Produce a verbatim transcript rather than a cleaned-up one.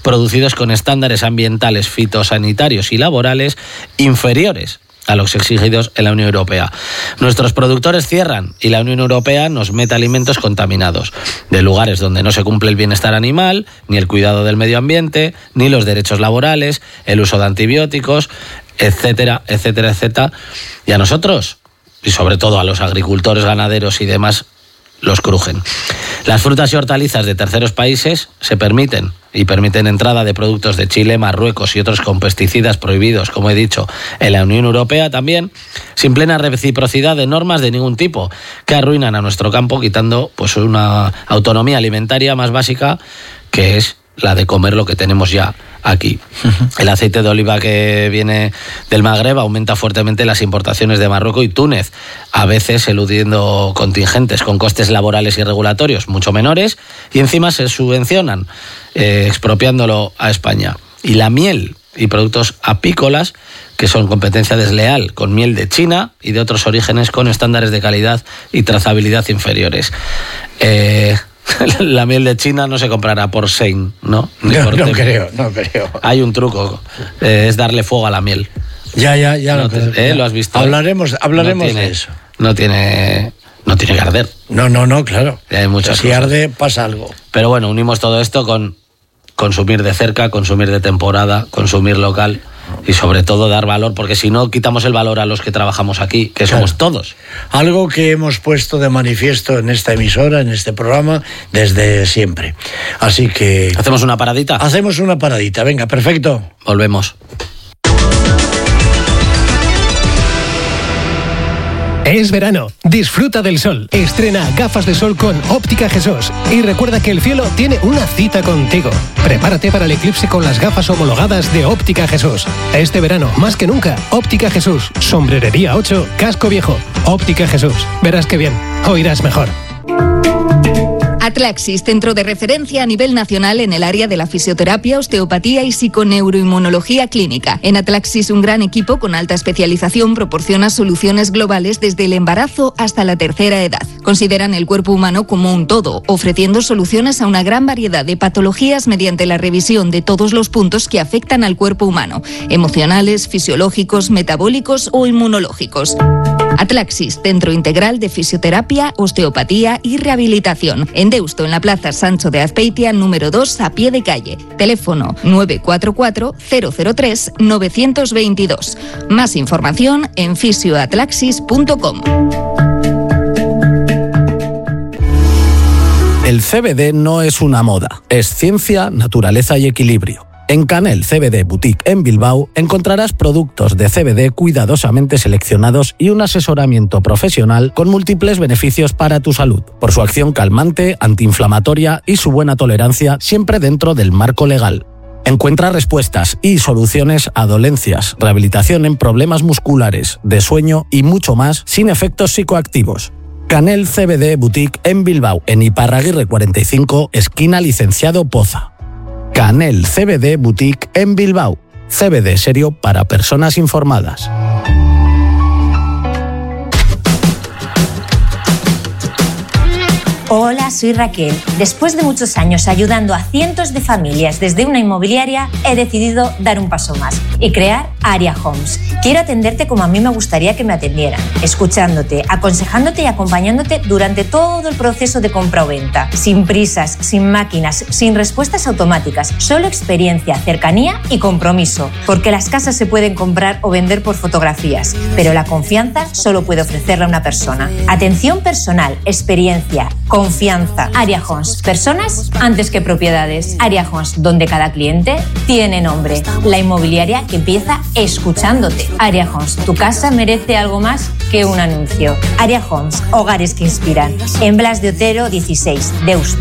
producidos con estándares ambientales, fitosanitarios y laborales inferiores a los exigidos en la Unión Europea. Nuestros productores cierran y la Unión Europea nos mete alimentos contaminados de lugares donde no se cumple el bienestar animal, ni el cuidado del medio ambiente, ni los derechos laborales, el uso de antibióticos, etcétera, etcétera, etcétera. Y a nosotros, y sobre todo a los agricultores, ganaderos y demás, los crujen. Las frutas y hortalizas de terceros países se permiten y permiten entrada de productos de Chile, Marruecos y otros con pesticidas prohibidos, como he dicho, en la Unión Europea también, sin plena reciprocidad de normas de ningún tipo, que arruinan a nuestro campo, quitando pues una autonomía alimentaria más básica, que es la de comer lo que tenemos ya aquí. Uh-huh. El aceite de oliva que viene del Magreb aumenta fuertemente las importaciones de Marruecos y Túnez, a veces eludiendo contingentes con costes laborales y regulatorios mucho menores, y encima se subvencionan, eh, expropiándolo a España. Y la miel y productos apícolas, que son competencia desleal con miel de China y de otros orígenes con estándares de calidad y trazabilidad inferiores. Eh... La miel de China no se comprará por Sein, ¿no? Ni No, por no Temu. creo, no creo. Hay un truco, eh, es darle fuego a la miel. Ya, ya, ya. No lo, te, eh, ¿Lo has visto? Hablaremos, hablaremos no tiene, de eso. No tiene, no tiene que arder. No, no, no, claro. Hay muchas si cosas. arde, pasa algo. Pero bueno, unimos todo esto con consumir de cerca, consumir de temporada, consumir local y sobre todo dar valor, porque si no quitamos el valor a los que trabajamos aquí, que Claro. somos todos. Algo que hemos puesto de manifiesto en esta emisora, en este programa, desde siempre. Así que... ¿Hacemos una paradita? Hacemos una paradita, venga, perfecto. Volvemos. Es verano, disfruta del sol. Estrena gafas de sol con Óptica Jesús. Y recuerda que el cielo tiene una cita contigo. Prepárate para el eclipse con las gafas homologadas de Óptica Jesús. Este verano, más que nunca, Óptica Jesús. Sombrerería ocho, casco viejo. Óptica Jesús. Verás que bien, oirás mejor. Atlaxis, centro de referencia a nivel nacional en el área de la fisioterapia, osteopatía y psiconeuroinmunología clínica. En Atlaxis, un gran equipo con alta especialización proporciona soluciones globales desde el embarazo hasta la tercera edad. Consideran el cuerpo humano como un todo, ofreciendo soluciones a una gran variedad de patologías mediante la revisión de todos los puntos que afectan al cuerpo humano, emocionales, fisiológicos, metabólicos o inmunológicos. Atlaxis, centro integral de fisioterapia, osteopatía y rehabilitación. En Deusto, en la Plaza Sancho de Azpeitia, número dos, a pie de calle. Teléfono nueve cuatro cuatro, cero cero tres, nueve dos dos. Más información en fisioatlaxis punto com. El C B D no es una moda, es ciencia, naturaleza y equilibrio. En Canel C B D Boutique en Bilbao encontrarás productos de C B D cuidadosamente seleccionados y un asesoramiento profesional con múltiples beneficios para tu salud, por su acción calmante, antiinflamatoria y su buena tolerancia, siempre dentro del marco legal. Encuentra respuestas y soluciones a dolencias, rehabilitación en problemas musculares, de sueño y mucho más sin efectos psicoactivos. Canel C B D Boutique en Bilbao, en Iparraguirre cuarenta y cinco, esquina Licenciado Poza. Canel C B D Boutique en Bilbao. C B D serio para personas informadas. Hola, soy Raquel. Después de muchos años ayudando a cientos de familias desde una inmobiliaria, he decidido dar un paso más y crear Aria Homes. Quiero atenderte como a mí me gustaría que me atendieran, escuchándote, aconsejándote y acompañándote durante todo el proceso de compra o venta. Sin prisas, sin máquinas, sin respuestas automáticas, solo experiencia, cercanía y compromiso. Porque las casas se pueden comprar o vender por fotografías, pero la confianza solo puede ofrecerla una persona. Atención personal, experiencia, confianza. Aria Homes, personas antes que propiedades. Aria Homes, donde cada cliente tiene nombre. La inmobiliaria que empieza escuchándote. Aria Homes, tu casa merece algo más que un anuncio. Aria Homes, hogares que inspiran. En Blas de Otero dieciséis, Deusto.